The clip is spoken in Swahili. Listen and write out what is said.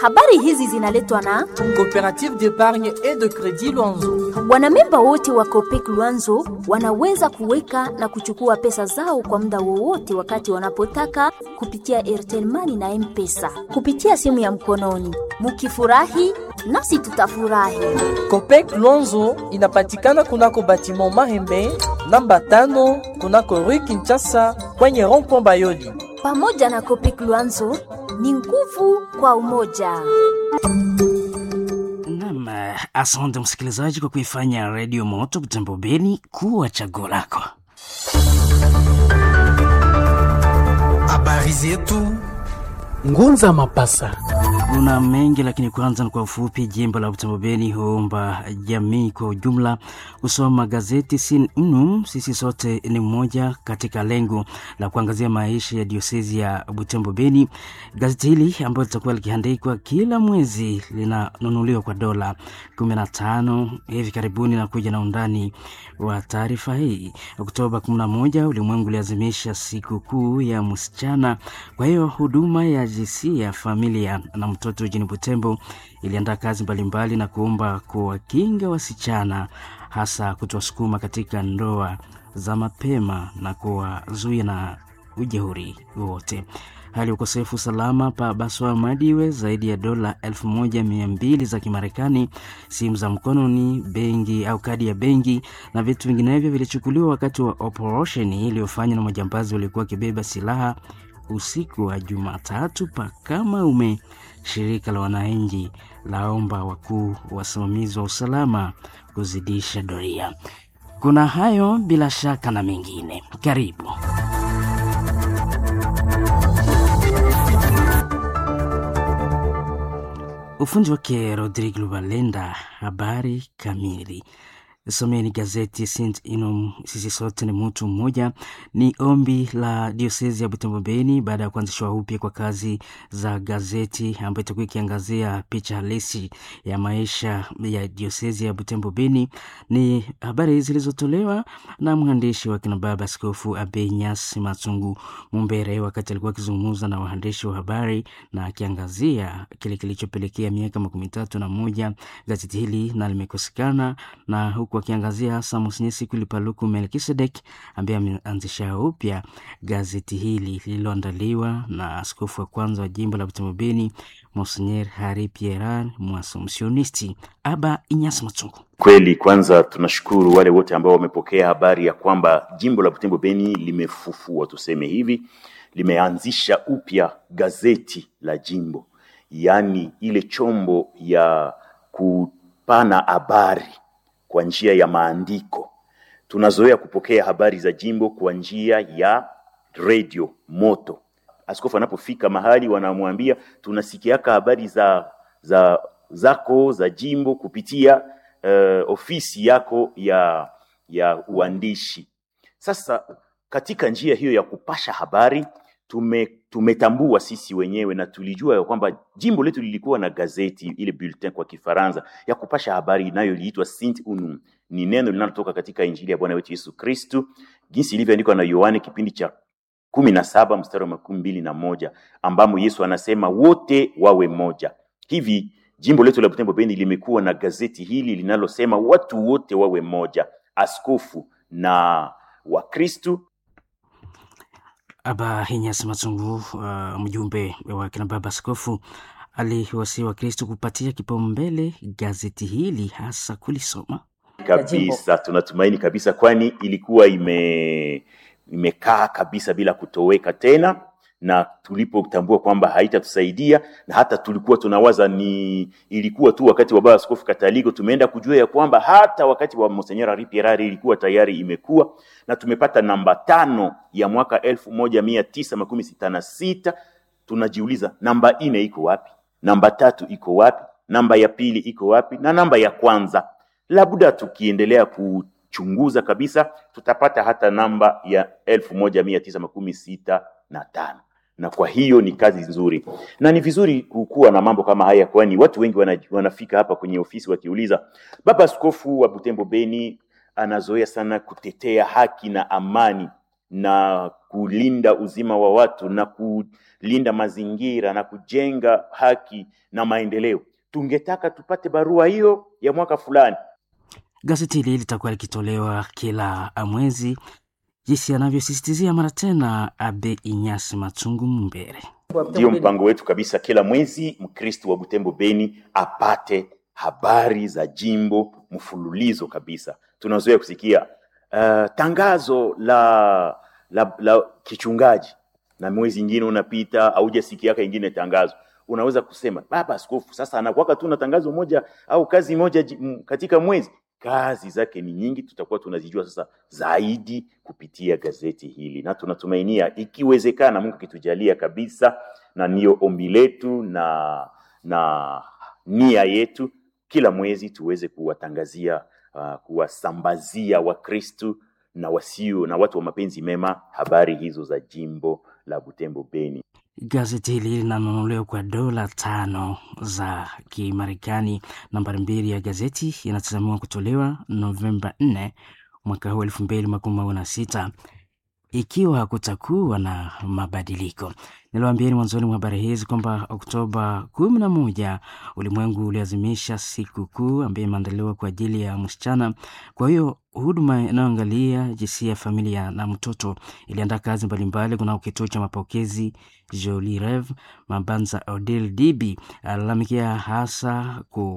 Habari hizi zinaletwa na Coopérative d'épargne et de crédit Luanzo. wanamemba wote wa Copec Luanzo wanaweza kuweka na kuchukua pesa zao kwa muda wowote wakati wanapotaka kupitia Airtel Money na M-Pesa kupitia simu ya mkononi. Mukifurahi nasi tutafurahi. Copec Luanzo inapatikana kunako batiment Mahembe namba 5 kunako Rue Kinshasa kwenye rond-point Bayoli. Pamoja na Copec Luanzo ni nguvu kwa umoja. Naam, asante msikilizaji kwa kuifanya Radio Moto Butembo Beni kuwa chaguo lako. Habari zetu Ngunza Mapasa. Kuna mengi lakini kwanza ni kwa ufupi. Jimbo la Butembo Beni huomba jamii kwa ujumla kusoma gazeti Sin Unum sisi sote ni mmoja katika lengo la kuangazia maisha ya diosezi ya Butembo Beni. Gazeti hili ambalo litakuwa likiandikwa kila mwezi linanunuliwa kwa dola 15 hivi karibuni, na kuja na undani wa taarifa hii. Oktoba 11 ulimwengu uliazimisha siku kuu ya msichana. Kwa hiyo huduma ya jinsia ya familia na mtoto jijini Butembo iliandaa kazi mbalimbali na kuomba kuwakinga wasichana, hasa kutowasukuma katika ndoa za mapema na kuwazuia na ujeuri wote. Hali ukosefu salama pa Baswa Madiwe, zaidi ya dola 1200 za Kimarekani, simu za mkononi, benki au kadi ya benki na vitu vinginevyo vilichukuliwa wakati wa operation iliyofanywa na majambazi waliokuwa kibeba silaha usiku wa Jumatatu pa Kamaume. Shirika la wananchi laomba wakuu wasimamizi wa usalama kuzidisha doria. Kuna hayo bila shaka na mengine. Karibu. Ufundi wake Rodrigo Lubalenda. Habari kamili. Someni gazeti Saint Inum sisi sote ni mtu mmoja. Ni ombi la diosezi ya Butembo Beni baada ya kuanzishwa upya kwa kazi za gazeti ambayo itakuwa ikiangazia picha halisi ya maisha ya diosezi ya Butembo Beni. Ni habari zilizotolewa na mwandishi wa kina baba Askofu Abenyas Matsungu Mumbere wakati alikuwa akizungumza na waandishi wa habari na akiangazia kile kilichopelekea miaka 31 gazeti hili na limekosekana, na huku akiangazia hasa Monsinyeri Kulipaluku Melkisedek ambaye ameanzisha upya gazeti hili lililoandaliwa na askofu wa kwanza wa jimbo la Butembo Beni, Monsinyeri Hari Pierre Mwasompsionisti. Aba Inyas Matsungu. Kweli kwanza tunashukuru wale wote ambao wamepokea habari ya kwamba jimbo la Butembo Beni limefufua, tuseme hivi, limeanzisha upya gazeti la jimbo, yani ile chombo ya kupana habari kwa njia ya maandiko. Tunazoea kupokea habari za jimbo kwa njia ya radio moto. Askofu anapofika mahali wanamwambia tunasikiaka habari zako za jimbo kupitia ofisi yako ya uandishi. Sasa katika njia hiyo ya kupasha habari tumetambua sisi wenyewe na tulijua ya kwamba jimbo letu lilikuwa na gazeti, ile bulletin kwa Kifaransa ya kupasha habari inayoliitwa Saint Unum. Ni neno linalotoka katika Injili ya Bwana wetu Yesu Kristo jinsi ilivyoandikwa na Yohane kipindi cha 17 mstari wa 21, ambamo Yesu anasema wote wawe moja. Hivi jimbo letu la Butembo Beni limekuwa na gazeti hili linalosema watu wote wawe moja, askofu na Wakristo. Aba Inyas Matsungu, mjumbe wa kina baba askofu, aliwasihi Wakristo kupatia kipaumbele gazeti hili, hasa kulisoma kabisa. Tunatumaini kabisa, kwani ilikuwa imekaa kabisa bila kutoweka tena, na tulipotambua kwamba haitatusaidia, na hata tulikuwa tunawaza ilikuwa tu wakati wa baba askofu Kataliko, tumeenda kujua ya kwamba hata wakati wa Monsinyeri Henri Pierre ilikuwa tayari imekuwa, na tumepata namba 5 ya mwaka 1966. Tunajiuliza namba 4 iko wapi? Namba 3 iko wapi? Namba ya pili iko wapi? Na namba ya kwanza? Labda tukiendelea kuchunguza kabisa tutapata hata namba ya 1965. Na kwa hiyo ni kazi nzuri na ni vizuri kukuwa na mambo kama haya, kwani watu wengi wanafika hapa kwenye ofisi wakiuliza, baba askofu wa Butembo Beni anazoea sana kutetea haki na amani. na kulinda uzima wa watu na kulinda mazingira na kujenga haki na maendeleo, tungetaka tupate barua hiyo ya mwaka fulani. Gazeti hili litakuwa likitolewa kila mwezi, jinsi anavyosisitizia mara tena Abe Inyasi Matungu Mumbere. Ndio mpango wetu kabisa, kila mwezi Mkristo wa Butembo Beni apate habari za jimbo mfululizo kabisa. Tunazoea kusikia tangazo la kichungaji, na mwezi mwingine unapita haujasikia kingine tangazo. Unaweza kusema baba askofu sasa anakuwa tu na tangazo moja au kazi moja katika mwezi. Kazi zake ni nyingi, tutakuwa tunazijua sasa zaidi kupitia gazeti hili, na tunatumainia ikiwezekana, Mungu kitujalia kabisa, na niyo ombi letu na nia yetu, kila mwezi tuweze kuwatangazia kuwasambazia Wakristo na wasio na watu wa mapenzi mema habari hizo za jimbo la Butembo Beni. Gazeti hili linanunuliwa kwa $5 za Kimarekani. Nambari 2 ya gazeti inatazamiwa kutolewa Novemba 4 mwaka huu 2026, ikiwa kutakuwa na mabadiliko. Niliwaambieni mwanzoni mwa habari hizi kwamba Oktoba 11 ulimwengu uliazimisha siku kuu ambayo imeandaliwa kwa ajili ya msichana. Kwa hiyo huduma inayoangalia jinsia ya familia na mtoto iliandaa kazi mbalimbali. Kuna kituo cha mapokezi Jolie Rev Mabanza Odile Dibi alalamikia hasa